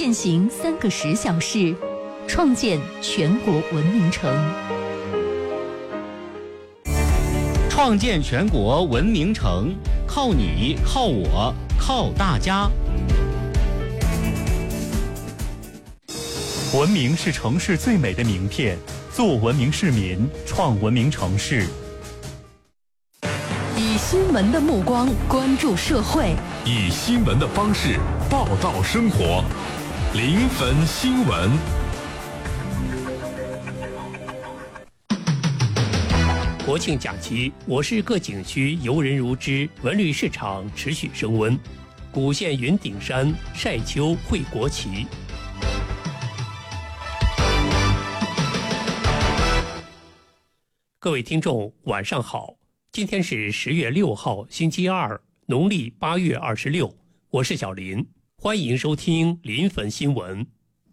践行3个10小时，创建全国文明城。 创建全国文明城，靠你，靠我，靠大家。 文明是城市最美的名片，做文明市民，创文明城市。 以新闻的目光关注社会， 以新闻的方式报道生活。临汾新闻。 国庆假期，我市各景区游人如织，文旅市场持续升温。古县云顶山晒秋绘国旗。各位听众，晚上好，今天是10月6号，星期二，农历8月26，我是小林，欢迎收听临汾新闻。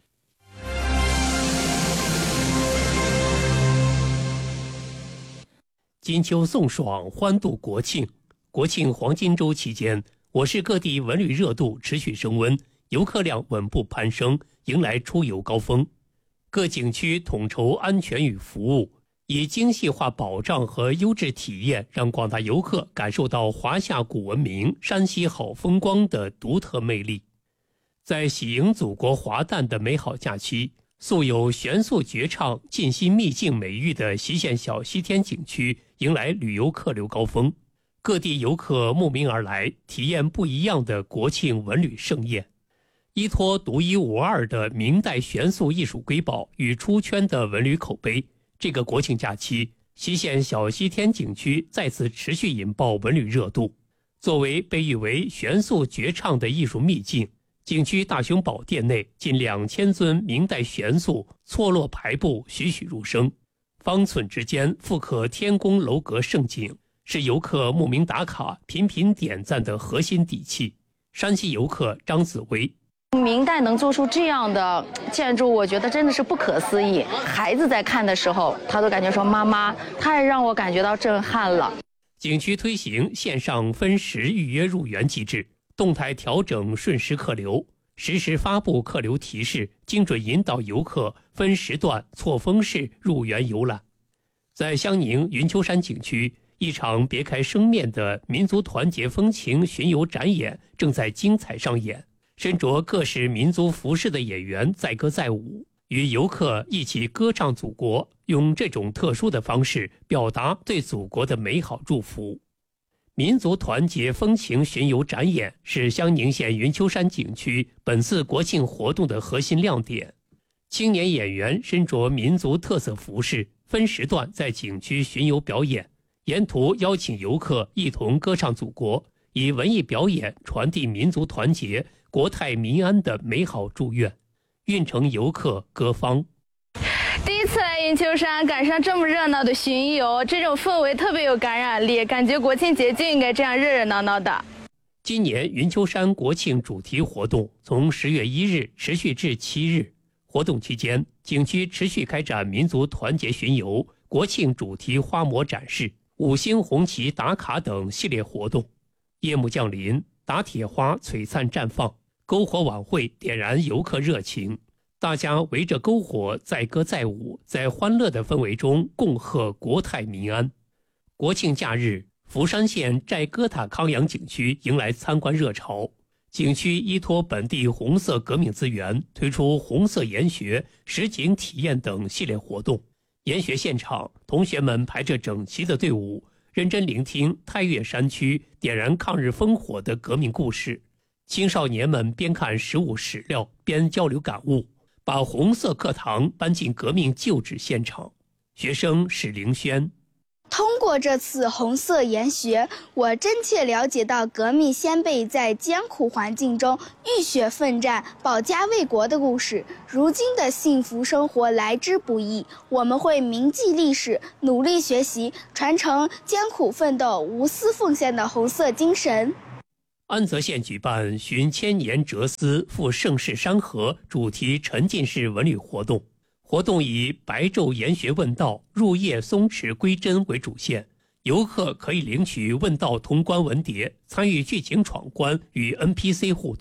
金秋送爽，欢度国庆。国庆黄金周期间，我市各地文旅热度持续升温，游客量稳步攀升，迎来出游高峰。各景区统筹安全与服务，以精细化保障和优质体验，让广大游客感受到华夏古文明、山西好风光的独特魅力。在喜迎祖国华诞的美好假期，素有玄素绝唱、尽心秘境美誉的西县小西天景区迎来旅游客流高峰，各地游客慕名而来，体验不一样的国庆文旅盛宴。依托独一无二的明代玄素艺术瑰宝与出圈的文旅口碑，这个国庆假期，西县小西天景区再次持续引爆文旅热度。作为被誉为玄素绝唱的艺术秘境，景区大雄宝殿内近2000尊明代玄素错落排布，栩栩如生，方寸之间复刻天宫楼阁盛景，是游客慕名打卡、频频点赞的核心底气。山西游客张子薇： 明代能做出这样的建筑，我觉得真的是不可思议。孩子在看的时候，他都感觉说妈妈，太让我感觉到震撼了。 景区推行线上分时预约入园机制，动态调整瞬时客流，实时发布客流提示，精准引导游客分时段错峰式入园游览。在襄宁云丘山景区，一场别开生面的民族团结风情巡游展演正在精彩上演。身着各式民族服饰的演员载歌载舞，与游客一起歌唱祖国，用这种特殊的方式表达对祖国的美好祝福。民族团结风情巡游展演是襄宁县云丘山景区本次国庆活动的核心亮点。青年演员身着民族特色服饰，分时段在景区巡游表演，沿途邀请游客一同歌唱祖国，以文艺表演传递民族团结、国泰民安的美好祝愿，运城游客歌方。 第一次来云丘山，赶上这么热闹的巡游，这种氛围特别有感染力，感觉国庆节就应该这样热热闹闹的。 今年云丘山国庆主题活动从10月1日持续至7日，活动期间，景区持续开展民族团结巡游、国庆主题花模展示、5星红旗打卡等系列活动。夜幕降临，打铁花璀璨绽放，篝火晚会点燃游客热情，大家围着篝火载歌载舞，在欢乐的氛围中共贺国泰民安。国庆假日，福山县寨哥塔康养景区迎来参观热潮。景区依托本地红色革命资源，推出红色研学、实景体验等系列活动。研学现场，同学们排着整齐的队伍，认真聆听太岳山区点燃抗日烽火的革命故事。青少年们边看实物史料，边交流感悟，把红色课堂搬进革命旧址现场。学生史凌轩： 通过这次红色研学，我真切了解到革命先辈在艰苦环境中浴血奋战、保家卫国的故事。如今的幸福生活来之不易，我们会铭记历史，努力学习，传承艰苦奋斗、无私奉献的红色精神。 安泽县举办寻千年哲思赴盛世山河主题沉浸式文旅活动，活动以白昼研学问道、入夜松弛归真为主线，游客可以领取问道通关文牒，参与剧情闯关与 NPC 互动。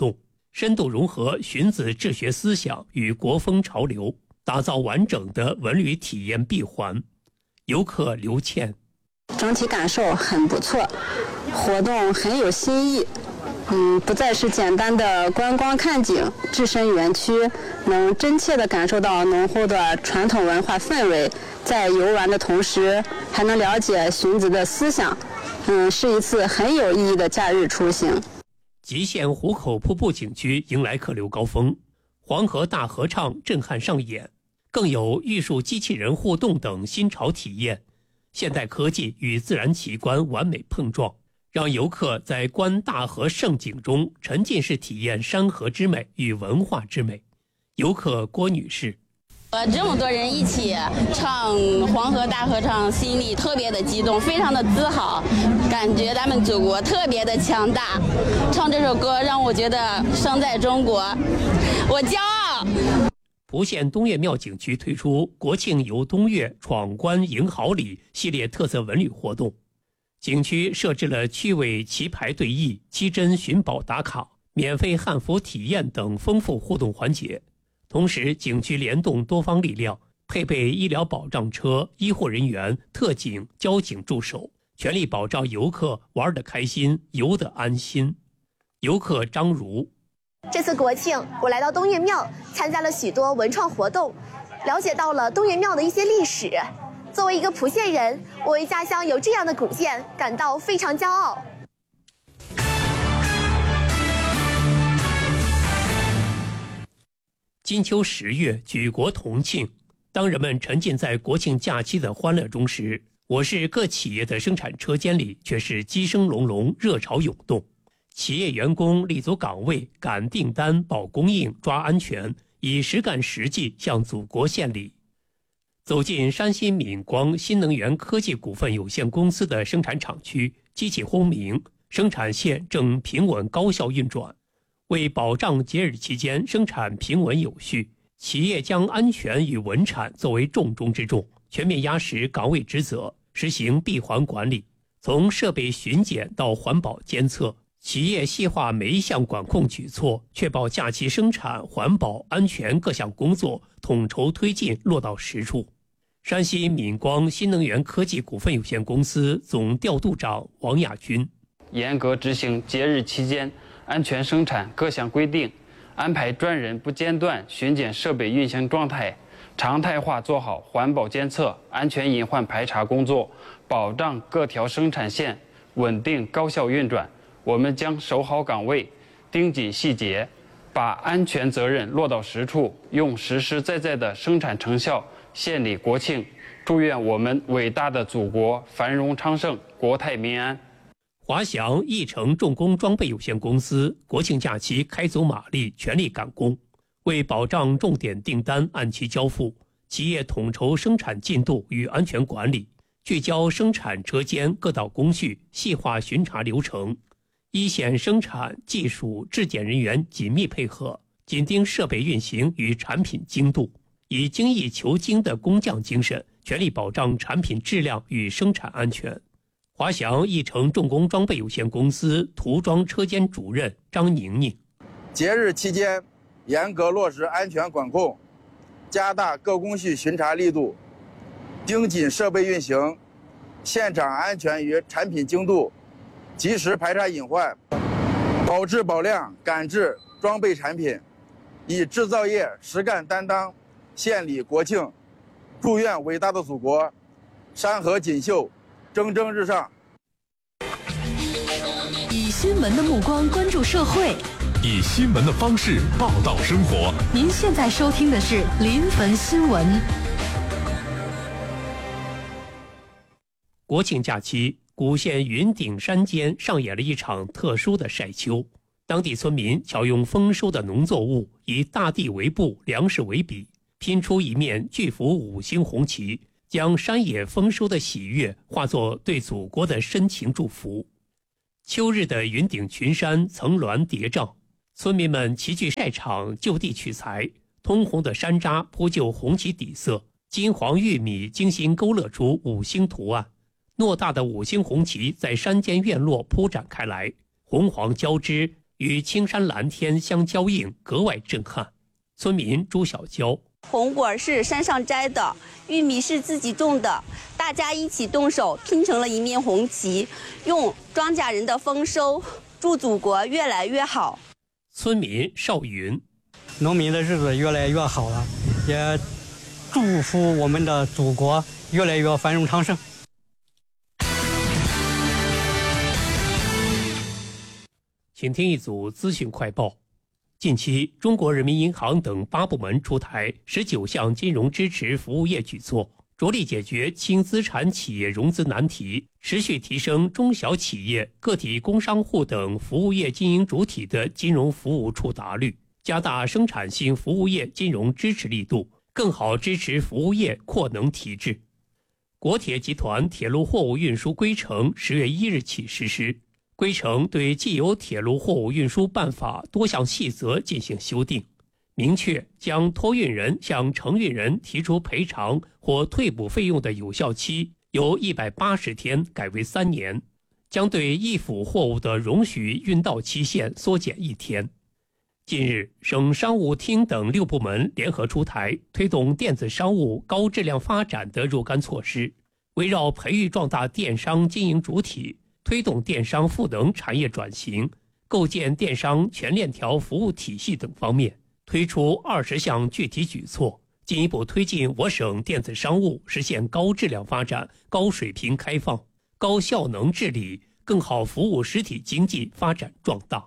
深度融合荀子治学思想与国风潮流，打造完整的文旅体验闭环。游客刘倩， 整体感受很不错，活动很有新意。不再是简单的观光看景，置身园区，能真切地感受到浓厚的传统文化氛围。在游玩的同时，还能了解荀子的思想。是一次很有意义的假日出行。 吉县湖口瀑布景区迎来客流高峰，黄河大合唱震撼上演，更有玉树机器人互动等新潮体验，现代科技与自然奇观完美碰撞，让游客在观大河盛景中沉浸式体验山河之美与文化之美。游客郭女士， 这么多人一起唱黄河大合唱，心里特别的激动，非常的自豪，感觉咱们祖国特别的强大。唱这首歌让我觉得生在中国，我骄傲。 蒲县东岳庙景区推出国庆游东岳闯关迎好礼系列特色文旅活动，景区设置了趣味棋牌对弈、七珍寻宝打卡、免费汉服体验等丰富互动环节。同时，景区联动多方力量，配备医疗保障车、医护人员、特警、交警驻守，全力保障游客玩得开心、游得安心。游客张如， 这次国庆，我来到东岳庙，参加了许多文创活动，了解到了东岳庙的一些历史。作为一个蒲县人，我为家乡有这样的古建感到非常骄傲。 金秋10月，举国同庆。当人们沉浸在国庆假期的欢乐中时，我市各企业的生产车间里却是鸡声隆隆，热潮涌动。企业员工立足岗位，赶订单、保供应、抓安全，以实干实际向祖国献礼。走进山西闽光新能源科技股份有限公司的生产厂区，机器轰鸣，生产线正平稳高效运转。为保障节日期间生产平稳有序，企业将安全与稳产作为重中之重，全面压实岗位职责，实行闭环管理。从设备巡检到环保监测，企业细化每一项管控举措，确保假期生产、环保、安全各项工作统筹推进，落到实处。山西闽光新能源科技股份有限公司总调度长王亚军， 严格执行节日期间安全生产各项规定，安排专人不间断巡检设备运行状态，常态化做好环保监测、安全隐患排查工作，保障各条生产线稳定高效运转。我们将守好岗位，盯紧细节，把安全责任落到实处，用实实在在的生产成效献礼国庆。祝愿我们伟大的祖国繁荣昌盛，国泰民安。 华翔义成重工装备有限公司国庆假期开足马力，全力赶工。为保障重点订单按期交付，企业统筹生产进度与安全管理，聚焦生产车间各道工序，细化巡查流程。一线生产、技术、质检人员紧密配合，紧盯设备运行与产品精度，以精益求精的工匠精神，全力保障产品质量与生产安全。华翔义成重工装备有限公司涂装车间主任张宁宁， 节日期间严格落实安全管控，加大各工序巡查力度，盯紧设备运行、现场安全与产品精度，及时排查隐患，保质保量赶制装备产品，以制造业实干担当献礼国庆。祝愿伟大的祖国山河锦绣，蒸蒸日上。 以新闻的目光关注社会， 以新闻的方式报道生活。 您现在收听的是临汾新闻。 国庆假期，古县云顶山间上演了一场特殊的晒秋。当地村民巧用丰收的农作物，以大地为布，粮食为笔，拼出一面巨幅5星红旗，将山野丰收的喜悦化作对祖国的深情祝福。秋日的云顶群山层峦叠嶂，村民们齐聚晒场，就地取材，通红的山楂铺就红旗底色，金黄玉米精心勾勒出5星图案。偌大的5星红旗在山间院落铺展开来，红黄交织， 与青山蓝天相交映，格外震撼。村民朱小娇： 红果是山上摘的，玉米是自己种的，大家一起动手拼成了一面红旗，用庄稼人的丰收，祝祖国越来越好。 村民邵云： 农民的日子越来越好了，也祝福我们的祖国越来越繁荣昌盛。 请听一组资讯快报。近期，中国人民银行等8部门出台19项金融支持服务业举措，着力解决轻资产企业融资难题，持续提升中小企业、个体工商户等服务业经营主体的金融服务触达率，加大生产性服务业金融支持力度，更好支持服务业扩能提质。国铁集团铁路货物运输规程10月1日起实施。规程对既有铁路货物运输办法多项细则进行修订，明确将托运人向承运人提出赔偿或退补费用的有效期由180天改为3年，将对易腐货物的容许运到期限缩减1天。近日，省商务厅等6部门联合出台推动电子商务高质量发展的若干措施，围绕培育壮大电商经营主体，推动电商赋能产业转型，构建电商全链条服务体系等方面，推出20项具体举措，进一步推进我省电子商务实现高质量发展、高水平开放、高效能治理，更好服务实体经济发展壮大。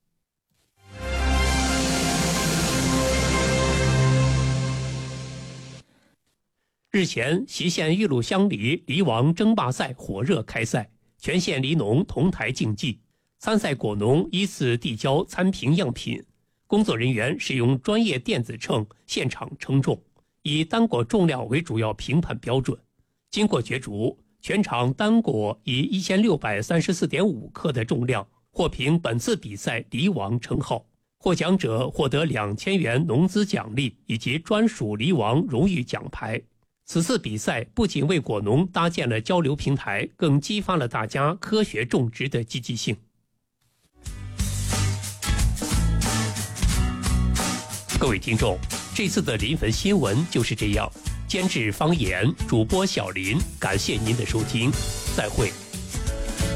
日前，隰县玉鹿乡里梨王争霸赛火热开赛，全县梨农同台竞技，参赛果农依次递交参评样品，工作人员使用专业电子秤现场称重，以单果重量为主要评判标准。经过角逐，全场单果以1634.5克的重量获评本次比赛梨王称号，获奖者获得2000元农资奖励以及专属梨王荣誉奖牌。此次比赛不仅为果农搭建了交流平台，更激发了大家科学种植的积极性。各位听众，这次的临汾新闻就是这样。监制方言，主播小林，感谢您的收听，再会。